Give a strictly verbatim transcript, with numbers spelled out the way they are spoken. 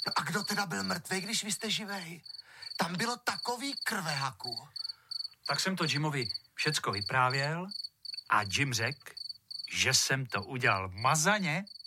No a kdo teda byl mrtvej, když vy jste živej? Tam bylo takový krvehaku. Tak jsem to Jimovi všecko vyprávěl a Jim řekl, že jsem to udělal mazaně